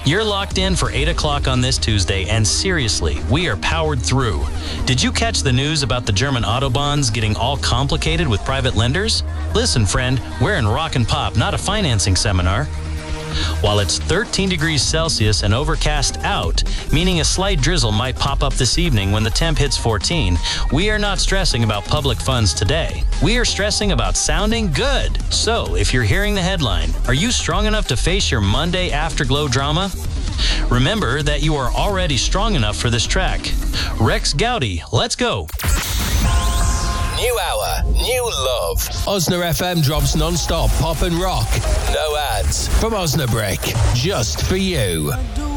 You're locked in for 8 o'clock on this Tuesday, and seriously, we are powered through. Did you catch the news about the German Autobahns getting all complicated with private lenders? Listen, friend, we're in Rock and Pop, not a financing seminar. While it's 13 degrees Celsius and overcast out, meaning a slight drizzle might pop up this evening when the temp hits 14, we are not stressing about public funds today. We are stressing about sounding good. So, if you're hearing the headline, are you strong enough to face your Monday afterglow drama? Remember that you are already strong enough for this track. Rex Gowdy, let's go. New hour, new love. Osna FM drops non-stop pop and rock. No ads. From Osnabrück, just for you.